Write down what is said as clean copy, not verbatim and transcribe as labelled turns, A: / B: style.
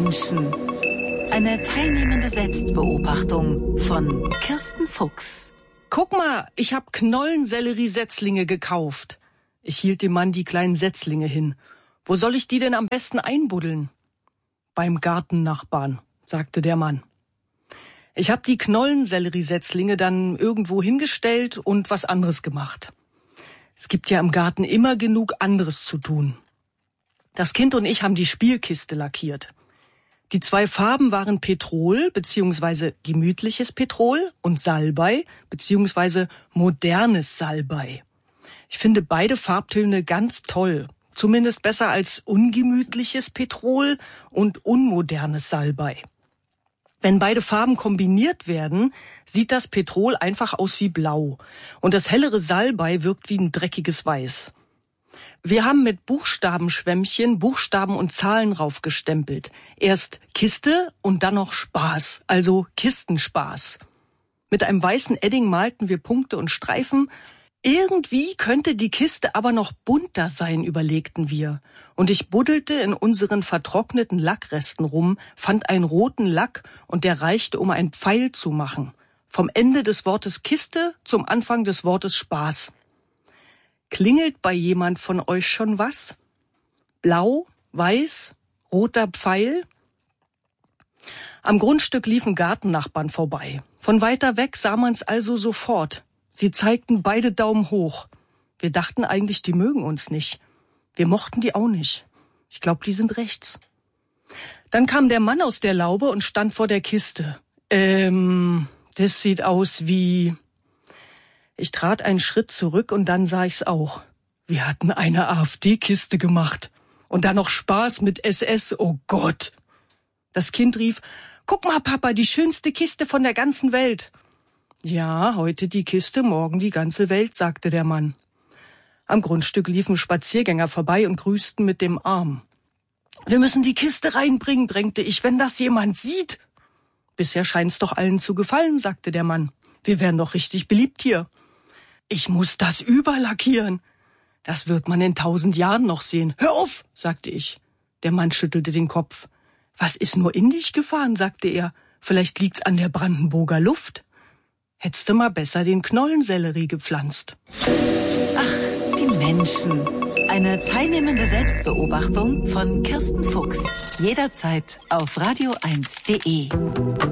A: Menschen. Eine teilnehmende Selbstbeobachtung von Kirsten Fuchs.
B: Guck mal, ich hab Knollensellerie-Setzlinge gekauft. Ich hielt dem Mann die kleinen Setzlinge hin. Wo soll ich die denn am besten einbuddeln? Beim Gartennachbarn, sagte der Mann. Ich hab die Knollensellerie-Setzlinge dann irgendwo hingestellt und was anderes gemacht. Es gibt ja im Garten immer genug anderes zu tun. Das Kind und ich haben die Spielkiste lackiert. Die 2 Farben waren Petrol bzw. gemütliches Petrol und Salbei bzw. modernes Salbei. Ich finde beide Farbtöne ganz toll. Zumindest besser als ungemütliches Petrol und unmodernes Salbei. Wenn beide Farben kombiniert werden, sieht das Petrol einfach aus wie blau. Und das hellere Salbei wirkt wie ein dreckiges Weiß. Wir haben mit Buchstabenschwämmchen Buchstaben und Zahlen raufgestempelt. Erst Kiste und dann noch Spaß, also Kistenspaß. Mit einem weißen Edding malten wir Punkte und Streifen. Irgendwie könnte die Kiste aber noch bunter sein, überlegten wir. Und ich buddelte in unseren vertrockneten Lackresten rum, fand einen roten Lack und der reichte, um einen Pfeil zu machen. Vom Ende des Wortes Kiste zum Anfang des Wortes Spaß. Klingelt bei jemand von euch schon was? Blau, weiß, roter Pfeil? Am Grundstück liefen Gartennachbarn vorbei. Von weiter weg sah man's also sofort. Sie zeigten beide Daumen hoch. Wir dachten eigentlich, die mögen uns nicht. Wir mochten die auch nicht. Ich glaube, die sind rechts. Dann kam der Mann aus der Laube und stand vor der Kiste. Das sieht aus wie... Ich trat einen Schritt zurück und dann sah ich's auch. Wir hatten eine AfD-Kiste gemacht. Und dann noch Spaß mit SS, oh Gott. Das Kind rief, guck mal, Papa, die schönste Kiste von der ganzen Welt. Ja, heute die Kiste, morgen die ganze Welt, sagte der Mann. Am Grundstück liefen Spaziergänger vorbei und grüßten mit dem Arm. Wir müssen die Kiste reinbringen, drängte ich, wenn das jemand sieht. Bisher scheint's doch allen zu gefallen, sagte der Mann. Wir wären doch richtig beliebt hier. Ich muss das überlackieren. Das wird man in 1000 Jahren noch sehen. Hör auf, sagte ich. Der Mann schüttelte den Kopf. Was ist nur in dich gefahren, sagte er. Vielleicht liegt's an der Brandenburger Luft. Hättest du mal besser den Knollensellerie gepflanzt.
A: Ach, die Menschen. Eine teilnehmende Selbstbeobachtung von Kirsten Fuchs. Jederzeit auf radio1.de.